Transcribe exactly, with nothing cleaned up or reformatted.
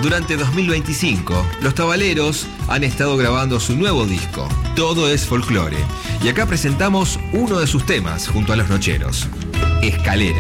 Durante dos mil veinticinco, los Tabaleros han estado grabando su nuevo disco, Todo es Folclore, y acá presentamos uno de sus temas junto a los Nocheros, Escalera.